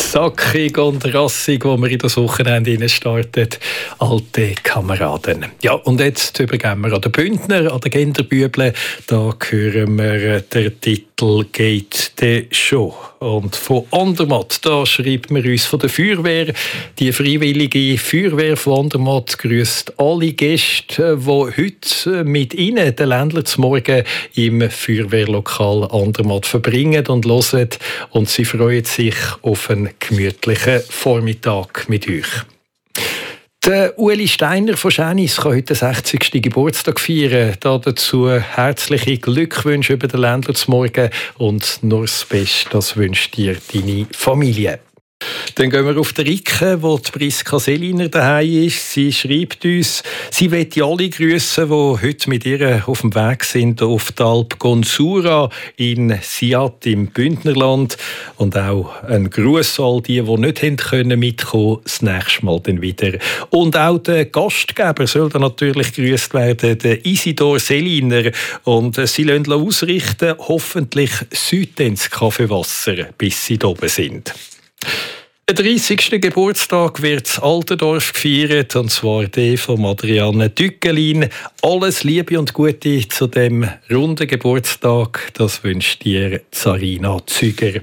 Sackig und rassig, wo wir in das Wochenende startet. Alte Kameraden. Ja, und jetzt übergeben wir an den Bündner, an den Genderbüble. Da hören wir den Titel «Geht de Show». Und von Andermatt, da schreibt man uns von der Feuerwehr. Die freiwillige Feuerwehr von Andermatt grüßt alle Gäste, die heute mit ihnen den Ländler zum Morgen im Feuerwehrlokal Andermatt verbringen und hören. Und sie freuen sich auf einen gemütlichen Vormittag mit euch. Der Ueli Steiner von Schänis kann heute den 60. Geburtstag feiern. Dazu herzliche Glückwünsche über den Ländler zum Morgen und nur das Beste, das wünscht dir deine Familie. Dann gehen wir auf die Ricke, wo die Priska Seliner daheim ist. Sie schreibt uns, sie möchte alle grüssen, die heute mit ihr auf dem Weg sind auf die Alp Gonsura in Siat im Bündnerland. Und auch ein Gruß an die nicht mitkommen konnten, das nächste Mal dann wieder. Und auch der Gastgeber soll dann natürlich grüßt werden, der Isidor Seliner. Und sie lassen ausrichten, hoffentlich Südens Kaffeewasser, bis sie da oben sind. Der 30. Geburtstag wird in Altendorf gefeiert, und zwar der von Adriane Dückelin. Alles Liebe und Gute zu dem runden Geburtstag. Das wünscht dir Sarina Züger.